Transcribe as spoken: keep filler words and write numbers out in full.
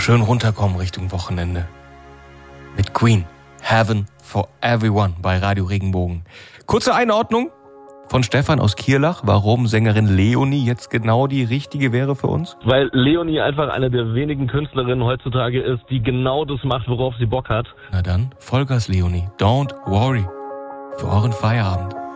schön runterkommen Richtung Wochenende. Mit Queen, Heaven for Everyone bei Radio Regenbogen. Kurze Einordnung von Stefan aus Kierlach, warum Sängerin Leonie jetzt genau die richtige wäre für uns? Weil Leonie einfach eine der wenigen Künstlerinnen heutzutage ist, die genau das macht, worauf sie Bock hat. Na dann, Vollgas Leonie, don't worry. Für euren Feierabend.